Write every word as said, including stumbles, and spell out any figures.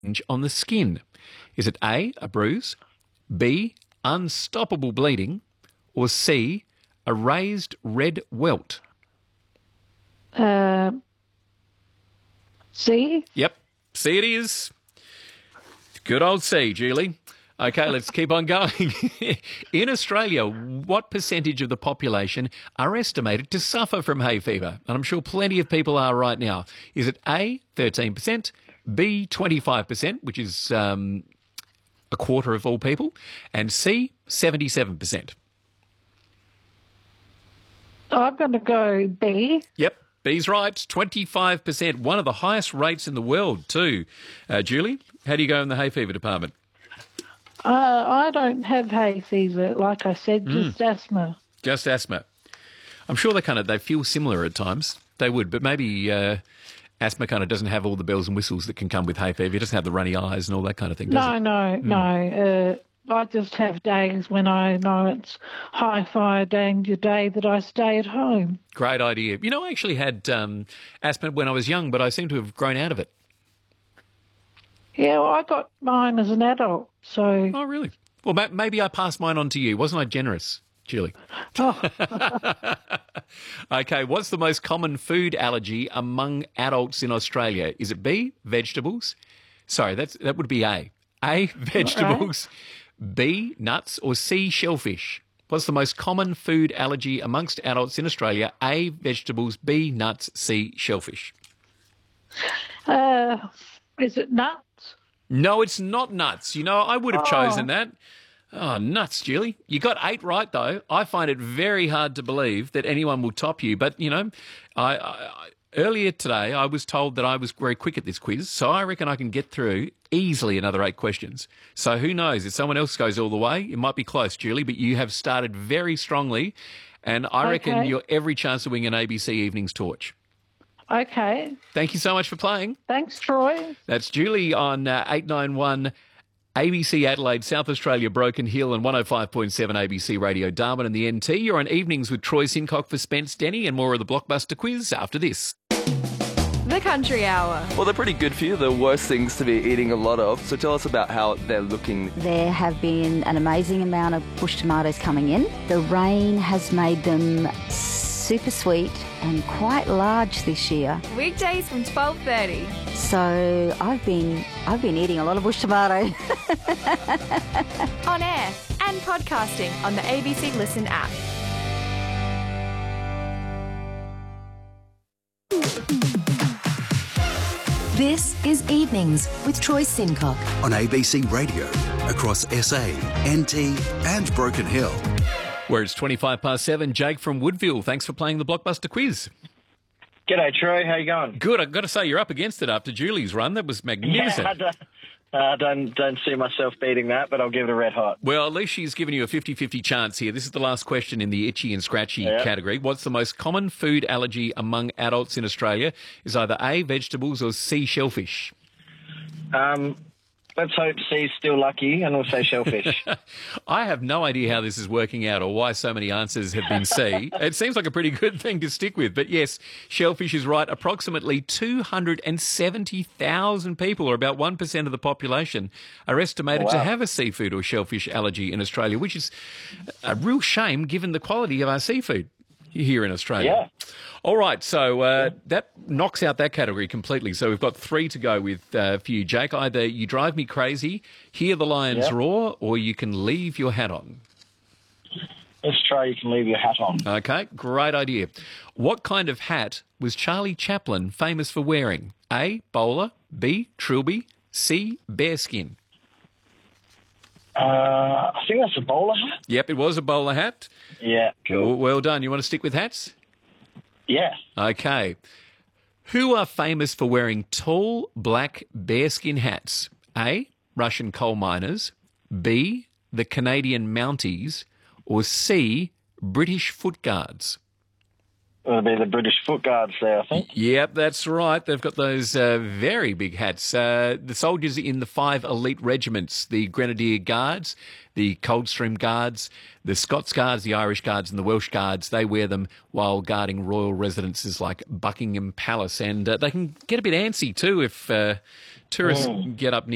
on the skin? Is it A, a bruise, B, unstoppable bleeding, or C, a raised red welt? Uh, C? Yep, C it is. Good old C, Julie. Okay, let's keep on going. In Australia, what percentage of the population are estimated to suffer from hay fever? And I'm sure plenty of people are right now. Is it A, thirteen percent, B, twenty-five percent, which is um, a quarter of all people, and C, seventy-seven percent? I'm going to go B. Yep, B's right, twenty-five percent, one of the highest rates in the world too. Uh, Julie, how do you go in the hay fever department? Uh, I don't have hay fever, like I said, Mm. just asthma. Just asthma. I'm sure they kind of they feel similar at times. They would, but maybe uh, asthma kind of doesn't have all the bells and whistles that can come with hay fever. It doesn't have the runny eyes and all that kind of thing, does No, it? no, no. Uh, I just have days when I know it's high fire danger day that I stay at home. Great idea. You know, I actually had um, asthma when I was young, but I seem to have grown out of it. Yeah, well, I got mine as an adult, so... Oh, really? Well, ma- maybe I passed mine on to you. Wasn't I generous, Julie? Oh. Okay, what's the most common food allergy among adults in Australia? Is it B, vegetables? Sorry, that's that would be A. A, vegetables, B, nuts, or C, shellfish? What's the most common food allergy amongst adults in Australia? A, vegetables, B, nuts, C, shellfish. Uh, is it nuts? No, it's not nuts. You know, I would have Oh. chosen that. Oh, nuts, Julie. You got eight right, though. I find it very hard to believe that anyone will top you. But, you know, I, I, I earlier today I was told that I was very quick at this quiz, so I reckon I can get through easily another eight questions. So who knows? If someone else goes all the way, it might be close, Julie, but you have started very strongly, and I reckon Okay. you're every chance of winning an A B C Evenings torch. Okay. Thank you so much for playing. Thanks, Troy. That's Julie on uh, eight nine one A B C Adelaide, South Australia, Broken Hill, and one oh five point seven A B C Radio Darwin and the N T. You're on Evenings with Troy Sincock for Spence Denny, and more of the Blockbuster quiz after this. The Country Hour. Well, they're pretty good for you. The worst things to be eating a lot of. So tell us about how they're looking. There have been an amazing amount of bush tomatoes coming in. The rain has made them super sweet and quite large this year. Weekdays from twelve thirty. So I've been I've been eating a lot of bush tomato. On air and podcasting on the A B C Listen app. This is Evenings with Troy Sincock. On A B C Radio, across S A, N T and Broken Hill. Where it's twenty-five past seven, Jake from Woodville. Thanks for playing the Blockbuster quiz. G'day, Troy. How you going? Good. I've got to say, you're up against it after Julie's run. That was magnificent. Yeah, I don't, uh, don't, don't see myself beating that, but I'll give it a red hot. Well, at least she's given you a fifty-fifty chance here. This is the last question in the itchy and scratchy Yep. category. What's the most common food allergy among adults in Australia? Is either A, vegetables, or C, shellfish? Um, let's hope C's still lucky, and we'll say shellfish. I have no idea how this is working out or why so many answers have been C. It seems like a pretty good thing to stick with. But yes, shellfish is right. Approximately two hundred seventy thousand people, or about one percent of the population, are estimated Wow. to have a seafood or shellfish allergy in Australia, which is a real shame given the quality of our seafood here in Australia. Yeah. All right, so uh, that knocks out that category completely. So we've got three to go with uh, for you, Jake. Either you drive me crazy, hear the lions Yep. roar, or you can leave your hat on. Let's try you can leave your hat on. Okay, great idea. What kind of hat was Charlie Chaplin famous for wearing? A, bowler, B, trilby, C, bearskin. Uh, I think that's a bowler hat. Yep, it was a bowler hat. Yeah, cool. Well, well done. You want to stick with hats? Yeah. Okay. Who are famous for wearing tall black bearskin hats? A, Russian coal miners, B, the Canadian Mounties, or C, British foot guards? It'll be the British foot guards there, I think. Yep, that's right. They've got those uh, very big hats. Uh, the soldiers in the five elite regiments, the Grenadier Guards, the Coldstream Guards, the Scots Guards, the Irish Guards and the Welsh Guards, they wear them while guarding royal residences like Buckingham Palace. And uh, they can get a bit antsy too if uh, tourists Mm. get up near